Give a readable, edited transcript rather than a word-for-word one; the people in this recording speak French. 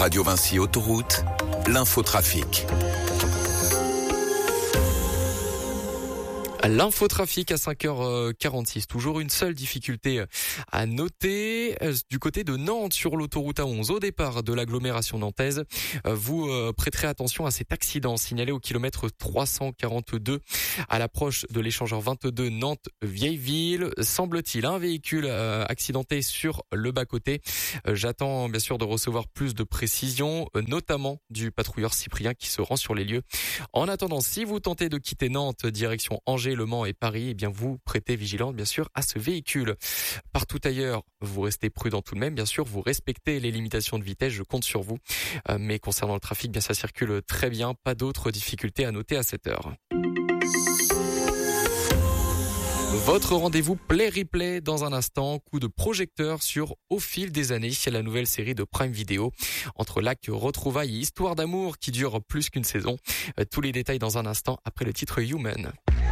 Radio Vinci Autoroute, l'infotrafic. L'infotrafic à 5h46. Toujours une seule difficulté à noter du côté de Nantes sur l'autoroute A11 au départ de l'agglomération nantaise. Vous prêterez attention à cet accident signalé au kilomètre 342 à l'approche de l'échangeur 22 Nantes-Vieilleville. Semble-t-il un véhicule accidenté sur le bas-côté. J'attends bien sûr de recevoir plus de précisions, notamment du patrouilleur Cyprien qui se rend sur les lieux. En attendant, si vous tentez de quitter Nantes direction Angers, Le Mans et Paris, eh bien vous prêtez vigilance bien sûr à ce véhicule. Partout ailleurs, vous restez prudent tout de même, bien sûr, vous respectez les limitations de vitesse, je compte sur vous. Mais concernant le trafic, bien ça circule très bien, pas d'autres difficultés à noter à cette heure. Votre rendez-vous Play Replay dans un instant, coup de projecteur sur Au fil des années, la nouvelle série de Prime Video. Entre lacs, retrouvailles et histoire d'amour qui dure plus qu'une saison. Tous les détails dans un instant après le titre Human.